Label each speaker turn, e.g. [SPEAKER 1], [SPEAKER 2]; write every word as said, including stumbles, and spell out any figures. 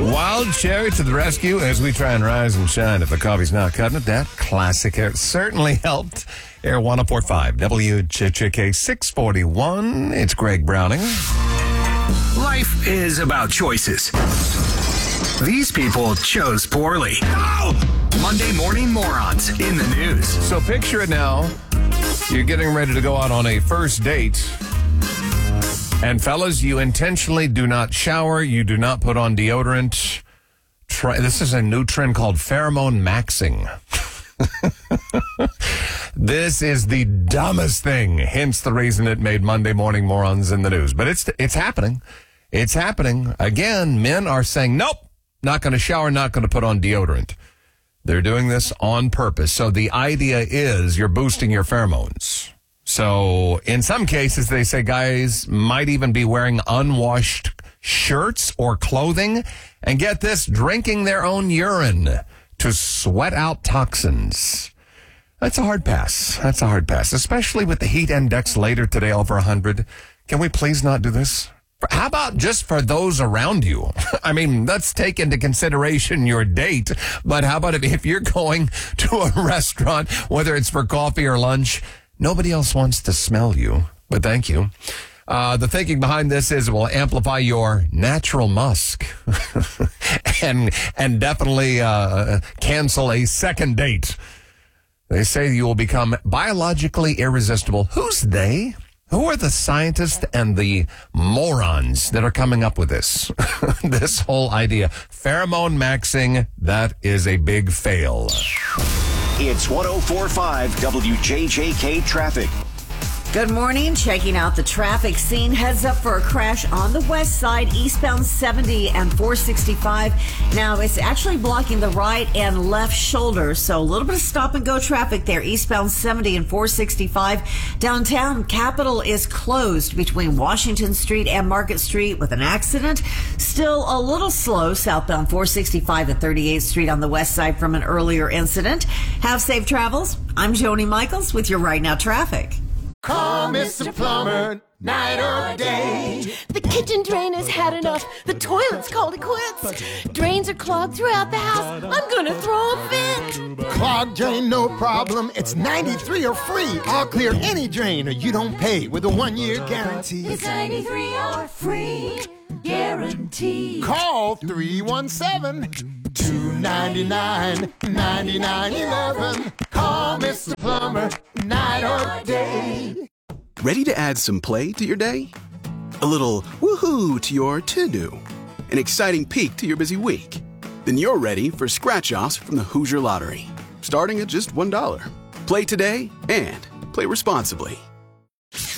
[SPEAKER 1] Wild Cherry to the rescue as we try and rise and shine. If the coffee's not cutting it, that classic air certainly helped. Air one oh four point five, W J J K six forty-one. It's Greg Browning.
[SPEAKER 2] Life is about choices. These people chose poorly. Oh! Monday Morning Morons in the news.
[SPEAKER 1] So picture it now. You're getting ready to go out on a first date. And fellas, you intentionally do not shower. You do not put on deodorant. Try, this is a new trend called pheromone maxing. This is the dumbest thing. Hence the reason it made Monday Morning Morons in the news. But it's it's happening. It's happening. Again, men are saying, nope, not going to shower, not going to put on deodorant. They're doing this on purpose. So the idea is you're boosting your pheromones. So in some cases, they say guys might even be wearing unwashed shirts or clothing. And get this, drinking their own urine to sweat out toxins. That's a hard pass. That's a hard pass, especially with the heat index later today over one hundred. Can we please not do this? How about just for those around you? I mean, let's take into consideration your date, but how about if, if you're going to a restaurant, whether it's for coffee or lunch, nobody else wants to smell you, but thank you. Uh, the thinking behind this is it will amplify your natural musk and and definitely uh, cancel a second date. They say you will become biologically irresistible. Who's they? Who are the scientists and the morons that are coming up with this? This whole idea. Pheromone maxing, that is a big fail.
[SPEAKER 3] It's one oh four point five W J J K traffic.
[SPEAKER 4] Good morning. Checking out the traffic scene. Heads up for a crash on the west side, eastbound seventy and four sixty-five. Now, it's actually blocking the right and left shoulder, so a little bit of stop and go traffic there, eastbound seventy and four sixty-five. Downtown, Capitol is closed between Washington Street and Market Street with an accident. Still a little slow southbound four sixty-five and thirty-eighth Street on the west side from an earlier incident. Have safe travels. I'm Joni Michaels with your Right Now traffic.
[SPEAKER 5] Call Mister Plumber, night or day.
[SPEAKER 6] The kitchen drain has had enough. The toilet's called it quits. Drains are clogged throughout the house. I'm gonna throw a fit.
[SPEAKER 5] Clogged drain, no problem. It's ninety-three or free. I'll clear any drain or you don't pay with a one-year guarantee.
[SPEAKER 6] It's ninety-three or free guarantee.
[SPEAKER 5] Call three one seven, two nine nine, nine nine one one. Call Mister Plumber, night or day.
[SPEAKER 7] Ready to add some play to your day? A little woohoo to your to-do? An exciting peek to your busy week? Then you're ready for scratch-offs from the Hoosier Lottery, starting at just one dollar. Play today and play responsibly.